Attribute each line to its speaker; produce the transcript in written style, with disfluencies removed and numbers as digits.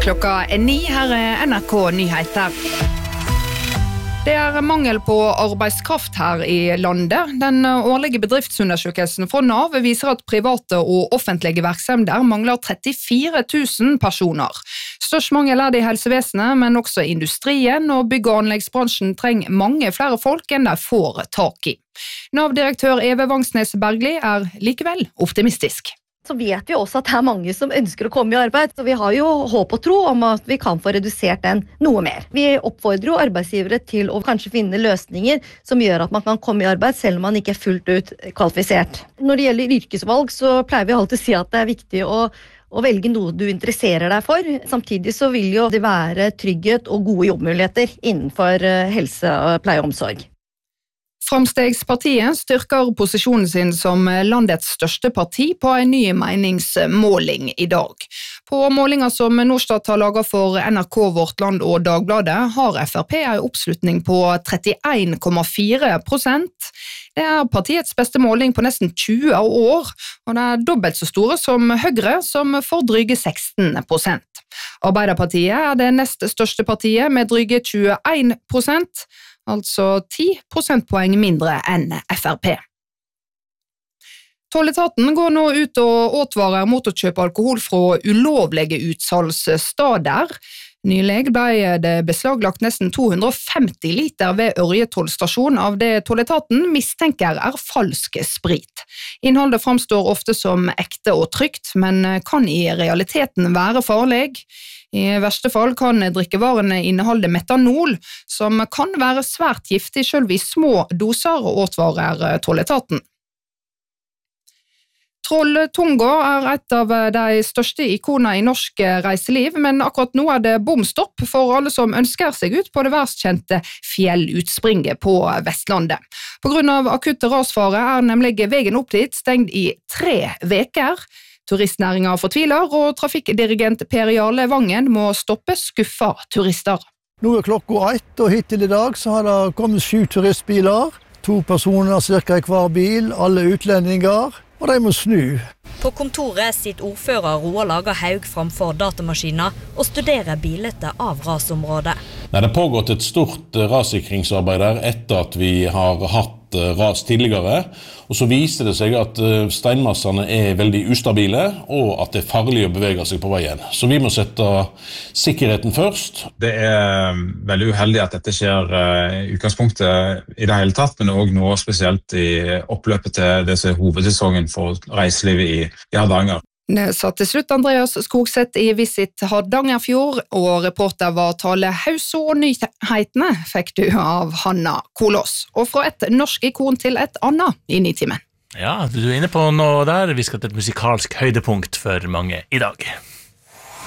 Speaker 1: Klokka 9, her NRK Nyheter. Det mangel på arbeidskraft her i landet. Den årlige bedriftsundersøkelsen fra NAV viser at private og offentlige virksomheter mangler 34 000 personer. Størst mangel det i helsevesenet, men også industrien og bygg- og anleggsbransjen trenger mange flere folk enn de får tak i. NAV-direktør Eve Vangsnes Bergli likevel optimistisk.
Speaker 2: Så vet vi også at det mange som ønsker å komme i arbeid, så vi har jo håp og tro om at vi kan få redusert den noe mer. Vi oppfordrer jo arbeidsgivere til å kanskje finne løsninger som gjør at man kan komme i arbeid selv om man ikke fullt ut kvalifisert. Når det gjelder yrkesvalg, så pleier vi alltid å si at det viktig å velge noe du interesserer deg for. Samtidig så vil jo det være trygghet og gode jobbmuligheter innenfor helse, pleie og omsorg.
Speaker 1: Framstegspartiet styrker posisjonen sin som landets største parti på en ny meningsmåling i dag. På målinger som Norstat har laget for NRK, Vårt Land og Dagbladet har FrP en oppslutning på 31,4%. Det partiets beste måling på nesten 20 år, og det dobbelt så store som Høyre, som får dryge 16%. Arbeiderpartiet det nest største partiet med dryge 21%, altså 10 prosentpoeng mindre enn FrP. Tolletaten går nå ut og advarer mot å kjøpe alkohol fra ulovlige utsalgssteder. Nylig ble det beslaglagt nesten 250 liter ved Ørje tollstasjon av det tolletaten mistenker falsk sprit. Innholdet framstår ofte som ekte og trygt, men kan i realiteten være farlig. I verste fall kan drikkevarene inneholde metanol, som kan være svært giftig selv i små doser, advarer tolletaten. Trolltunga et av de største ikonene i norsk reiseliv, men akkurat nå det bomstopp for alle som ønsker seg ut på det verstkjente fjellutspringet på Vestlandet. På grunn av akutte rasfare nemlig veien opp dit stengt i 3 veker. Turistnæringen fortviler, og trafikkdirigent Per Jarle Vangen må stoppe skuffa turister.
Speaker 3: Nå klokka 1, og hittil i dag så har det kommet 7 turistbiler. 2 personer cirka i hver bil, alle utlendinger, og de må snu.
Speaker 4: På kontoret sitter ordfører Roar Lager Haug framfor datamaskiner og studerer bildet av rasområdet.
Speaker 5: Det har pågått et stort rassikringsarbeid der etter at vi har hatt ras tidligere, og så viser det seg at steinmassene veldig ustabile, og at det farlig å bevege seg på veien. Så vi må sette sikkerheten først.
Speaker 6: Det veldig uheldig at dette skjer i utgangspunktet i det hele tatt, men også nå spesielt i oppløpet til det som hovedsesongen for reiselivet i Hardanger.
Speaker 1: Det sa til slutt Andreas Skogseth i Visit Hardangerfjord, og reporter var Tale Haus, og nyhetene fikk du av Hanna Kolås. Og fra et norsk ikon til et annet i Nitimen.
Speaker 7: Ja, du inne på noe der. Vi skal til et musikalsk høydepunkt for mange i dag.